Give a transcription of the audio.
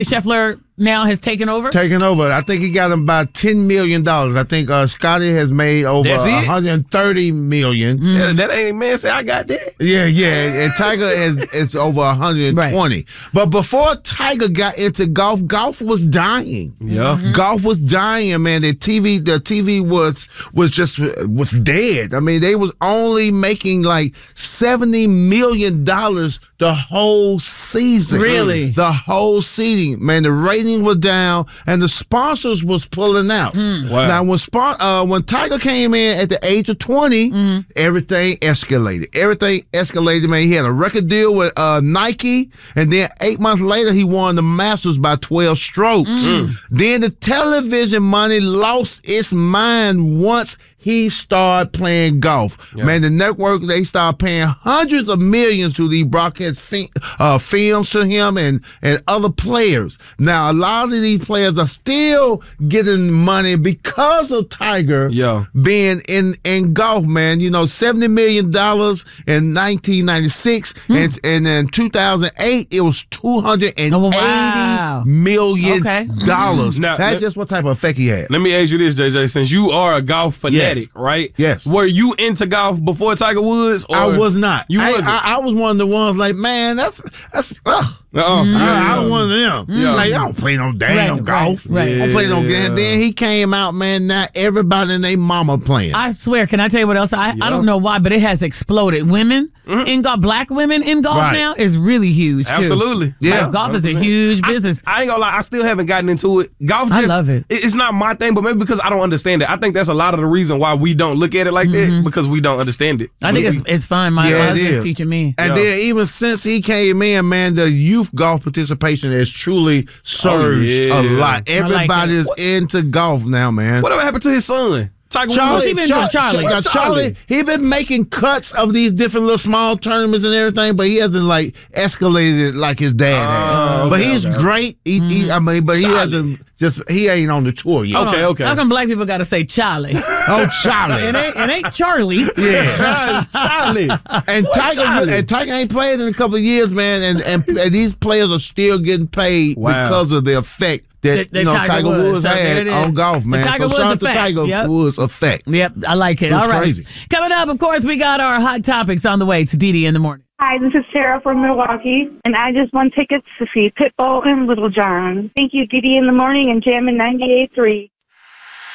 Scheffler now has taken over? I think he got him about $10 million. I think Scotty has made over $130 million. That ain't man say I got that. Yeah. And Tiger is over 120. Right. But before Tiger got into golf was dying. Yeah. Golf was dying, man. The TV was dead. I mean, they was only making like $70 million the whole season. Really? The whole season. Man, the rating was down and the sponsors was pulling out. Wow. Now, when Tiger came in at the age of 20, everything escalated. Man, he had a record deal with Nike, and then 8 months later, he won the Masters by 12 strokes. Then the television money lost its mind once he started playing golf. Yeah. Man, the network, they started paying hundreds of millions to these broadcast films to him and other players. Now, a lot of these players are still getting money because of Tiger being in golf, man. You know, $70 million in 1996, and in 2008, it was $280 million. Now, that's just what type of effect he had. Let me ask you this, JJ, since you are a golf fanatic. Right? Yes. Were you into golf before Tiger Woods? Or I was not. You wasn't? I was one of the ones like, man, that's I was one of them. Like, I don't play no damn golf. I don't play no damn. Then he came out, man, now everybody and their mama playing. I swear, can I tell you what else? I don't know why, but it has exploded. Women in golf, black women in golf now is really huge, too. Absolutely. Yeah. Like, golf is a huge business. I ain't gonna lie, I still haven't gotten into it. Golf I love it. It's not my thing, but maybe because I don't understand it. I think that's a lot of the reason why we don't look at it like that, because we don't understand it. I think it's fun. My husband's teaching me. And then even since he came in, man, the youth golf participation has truly surged a lot. Everybody's into golf now, man. Whatever happened to his son? Charlie, he been making cuts of these different little small tournaments and everything, but he hasn't like escalated it like his dad had. But he's great. He hasn't he ain't on the tour yet. Okay. How come black people got to say Charlie? Oh, Charlie. it ain't Charlie. Yeah, Charlie. And Tiger ain't played in a couple of years, man. And these players are still getting paid because of the effect that Tiger Woods had on golf, man. So shout out to Tiger Woods effect. Yep, I like it. All right. Crazy. Coming up, of course, we got our hot topics on the way to DD in the morning. Hi, this is Sarah from Milwaukee, and I just won tickets to see Pitbull and Little John. Thank you, DD in the morning and Jammin' 98.3.